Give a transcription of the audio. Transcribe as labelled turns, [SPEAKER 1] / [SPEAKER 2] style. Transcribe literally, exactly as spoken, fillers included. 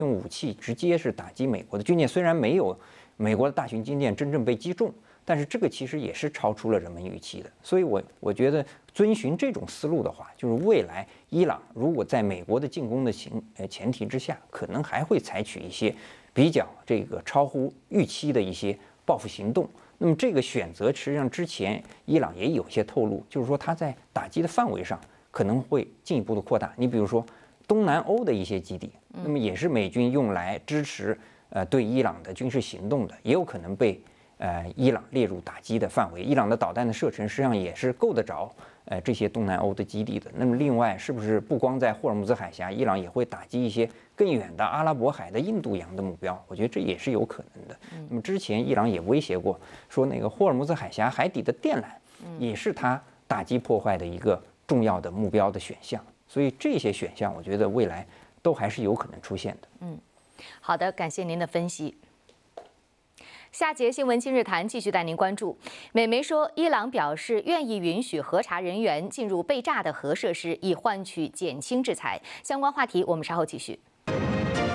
[SPEAKER 1] 用武器直接是打击美国的军舰，虽然没有美国的大型军舰真正被击中，但是这个其实也是超出了人们预期的。所以我我觉得遵循这种思路的话，就是未来伊朗如果在美国的进攻的情呃前提之下，可能还会采取一些比较这个超乎预期的一些报复行动。那么这个选择实际上之前伊朗也有些透露，就是说它在打击的范围上可能会进一步的扩大。你比如说东南欧的一些基地，那么也是美军用来支持呃对伊朗的军事行动的，也有可能被呃伊朗列入打击的范围。伊朗的导弹的射程实际上也是够得着呃这些东南欧的基地的。那么另外是不是不光在霍尔木兹海峡，伊朗也会打击一些更远的阿拉伯海的印度洋的目标？我觉得这也是有可能的。那么之前伊朗也威胁过，说那个霍尔木兹海峡海底的电缆也是它打击破坏的一个重要的目标的选项。所以这些选项，我觉得未来都还是有可能出现的。
[SPEAKER 2] 嗯，好的，感谢您的分析。下节新闻今日谈继续带您关注。美媒说，伊朗表示愿意允许核查人员进入被炸的核设施，以换取减轻制裁。相关话题我们稍后继续。